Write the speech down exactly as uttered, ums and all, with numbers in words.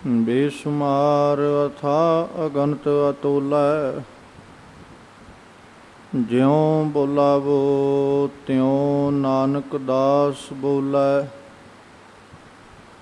ਬੇਸ਼ੁਮਾਰ ਅਥਾ ਅਗਨਤ ਅਤੁਲੈ। ਜਿਉ ਬੋਲਾਵੋ ਤਿਉ ਨਾਨਕ ਦਾਸ ਬੋਲੈ।